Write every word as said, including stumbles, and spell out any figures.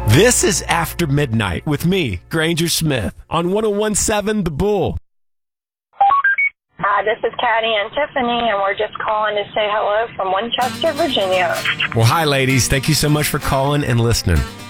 This is After Midnight with me, Granger Smith, on one oh one point seven The Bull. Hi, this is Caddy and Tiffany, and we're just calling to say hello from Winchester, Virginia. Well, hi, ladies. Thank you so much for calling and listening.